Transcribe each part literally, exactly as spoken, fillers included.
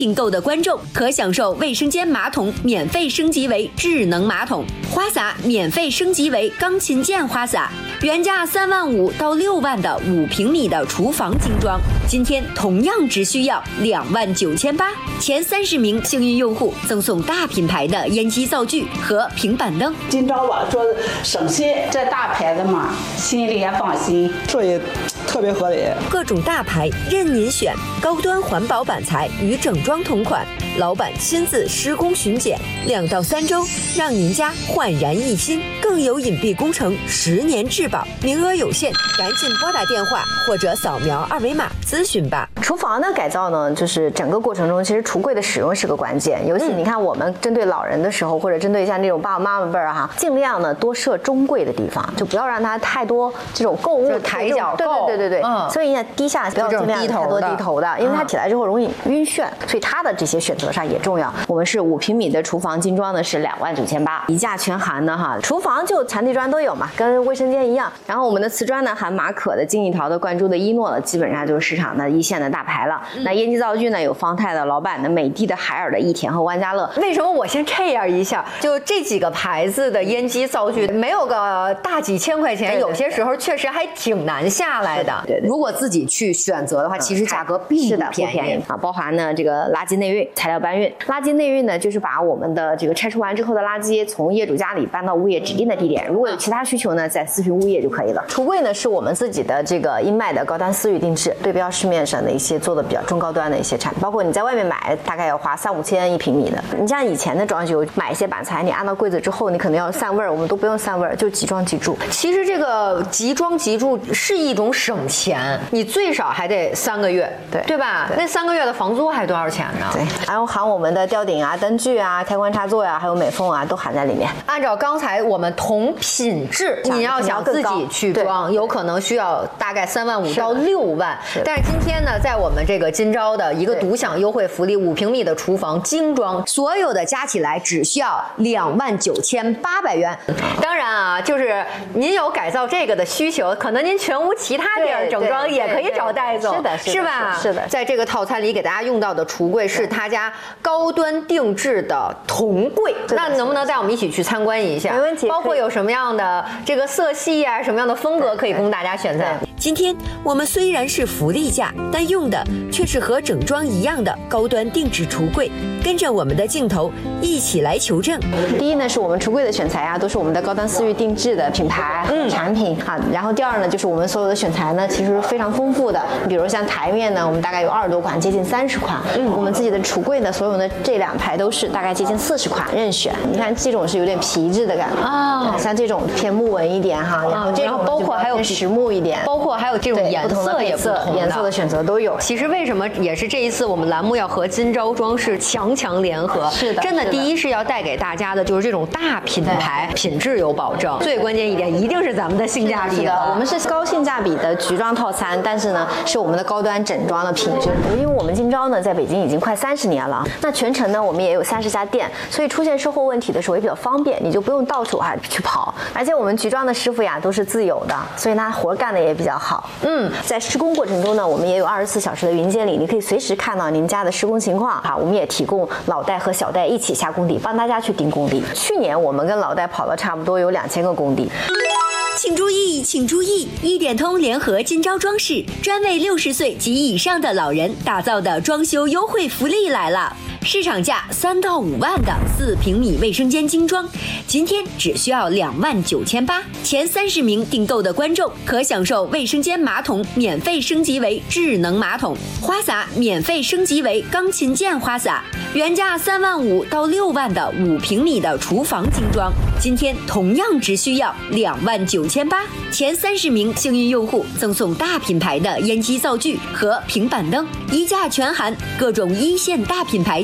订购的观众可享受卫生间马桶免费升级为智能马桶，花洒免费升级为钢琴键花洒。原价三万五到六万的五平米的厨房精装，今天同样只需要两万九千八，前三十名幸运用户赠送大品牌的烟机灶具和平板灯。 今朝吧说省心，这大牌子嘛，心里也放心， 这也特别合理。 各种大牌任您选，高端环保板材与整装同款，老板亲自施工巡检，两到三周让您家焕然一新。更有隐蔽工程，十年质保，名额有限，赶紧拨打电话或者扫描二维码咨询吧。 厨房的改造呢，就是整个过程中，其实橱柜的使用是个关键。尤其你看，我们针对老人的时候，或者针对像这种爸爸妈妈辈儿哈，尽量呢多设中柜的地方，就不要让它太多这种购物抬脚购。 对对对对对， 嗯， 所以呢，低下不要尽量太多低头的，因为它起来之后容易晕眩，所以它的这些选择上也重要。我们是五平米的厨房精装的是两万九千八，一价全含的哈。厨房就产地砖都有嘛，跟卫生间一样。然后我们的瓷砖呢，含马可的、金艺陶的、灌注的、伊诺的，基本上就是市场的一线的大牌了。嗯、那烟机灶具呢，有方太的、老板的、美的的、海尔的、益田和万家乐。 为什么我先这样一下？就这几个牌子的烟机灶具，没有个大几千块钱，有些时候确实还挺难下来的。 对对， 如果自己去选择的话，其实价格并不便宜啊，包含呢这个垃圾内运、材料搬运。垃圾内运呢，就是把我们的这个拆除完之后的垃圾从业主家里搬到物业指定的地点，如果有其他需求呢，再咨询物业就可以了。橱柜呢是我们自己的这个英迈的高端私域定制，对标市面上的一些做的比较中高端的一些产品，包括你在外面买大概要花三五千一平米的，你像以前的装修买一些板材，你安到柜子之后，你可能要散味儿，我们都不用散味儿，就即装即住。 其实这个即装即住是一种省钱，你最少还得三个月， 对对吧？对，那三个月的房租还多少钱呢？ 对，然后含我们的吊顶啊、灯具啊、开关插座呀、啊，还有美缝啊，都含在里面。 按照刚才我们同品质，你要想自己去装，有可能需要大概三万五到六万。但是今天呢，在我们这个今朝的一个独享优惠福利，五平米的厨房精装，所有的加起来只需要两万九千八百元。当然啊，就是您有改造这个的需求，可能您全屋其他地儿整装也可以找戴总， 是的， 是吧？ 是的， 在这个套餐里给大家用到的橱柜是他家高端定制的铜柜，那能不能带我们一起去参观一下？ 没问题。 包括有什么样的这个色系啊，什么样的风格可以供大家选择？ 今天我们虽然是福利价，但用的却是和整装一样的高端定制橱柜。跟着我们的镜头一起来求证。 第一呢，是我们橱柜的选材啊，都是我们的高端私域定制的品牌、嗯、产品啊。然后第二呢，就是我们所有的选材呢，其实非常丰富的。比如像台面呢，我们大概有二十多款，接近三十款。嗯，我们自己的橱柜呢，所有的这两排都是大概接近四十款任选。你看这种是有点皮质的感觉啊，像这种偏木纹一点哈，然后这种包括还有实木一点， 包括还有这种颜色也不同的颜色的选择都有。 其实为什么也是这一次我们栏目要和今朝装饰强强联合？ 是的， 真的，第一是要带给大家的就是这种大品牌，品质有保证。最关键一点，一定是咱们的性价比的。我们是高性价比的局装套餐，但是呢，是我们的高端整装的品质。因为我们今朝呢，在北京已经快三十年了，那全程呢，我们也有三十家店，所以出现售后问题的时候也比较方便，你就不用到处还去跑。而且我们局装的师傅呀都是自有的，所以他活干的也比较好。嗯，在施工过程中呢，我们也有二十四小时的云监理，你可以随时看到您家的施工情况哈。我们也提供老代和小代一起下工地，帮大家去盯工地。去年我们跟老代跑了差不多有两千个工地。 请注意，请注意！一点通联合今朝装饰，专为六十岁及以上的老人打造的装修优惠福利来了。市场价三到五万的四平米卫生间精装，今天只需要两万九千八。前三十名订购的观众可享受卫生间马桶免费升级为智能马桶，花洒免费升级为钢琴键花洒。原价三万五到六万的五平米的厨房精装，今天同样只需要两万九千八。前三十名幸运用户赠送大品牌的烟机灶具和平板灯，一价全含，各种一线大品牌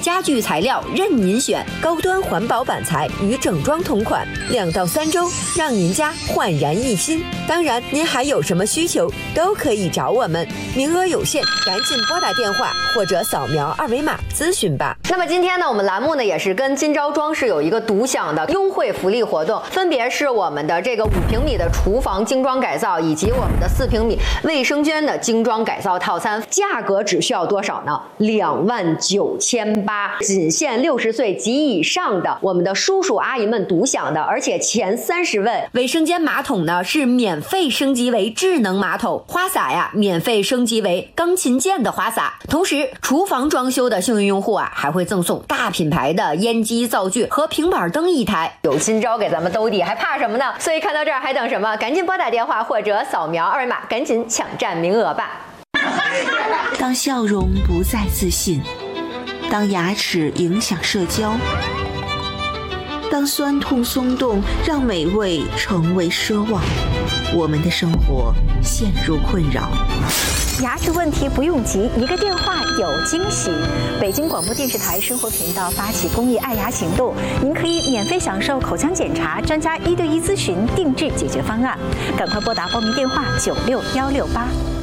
家具材料任您选，高端环保板材与整装同款，两到三周让您家焕然一新。当然，您还有什么需求都可以找我们，名额有限，赶紧拨打电话或者扫描二维码咨询吧。 那么今天呢，我们栏目呢也是跟金招装饰有一个独享的优惠福利活动，分别是我们的这个五平米的厨房精装改造，以及我们的四平米卫生间的精装改造套餐，价格只需要多少呢？两万九千八，仅限六十岁及以上的我们的叔叔阿姨们独享的，而且前三十位。 卫生间马桶呢是免费升级为智能马桶，花洒呀免费升级为钢琴键的花洒。同时，厨房装修的幸运用户啊还会赠送大品牌的烟机灶具和平板灯一台。 有金招给咱们兜底，还怕什么呢？所以看到这儿还等什么？赶紧拨打电话或者扫描二维码，赶紧抢占名额吧。 当笑容不再自信，当牙齿影响社交，当酸痛松动让美味成为奢望，我们的生活陷入困扰。 牙齿问题不用急，一个电话有惊喜。北京广播电视台生活频道发起公益爱牙行动，您可以免费享受口腔检查、专家一对一咨询、定制解决方案。赶快拨打报名电话九六幺六八。